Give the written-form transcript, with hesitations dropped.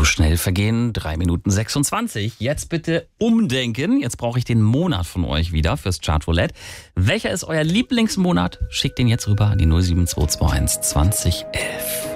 schnell vergehen 3 Minuten 26. Jetzt bitte umdenken. Jetzt brauche ich den Monat von euch wieder fürs Chartroulette. Welcher ist euer Lieblingsmonat? Schickt den jetzt rüber an die 07221 2011.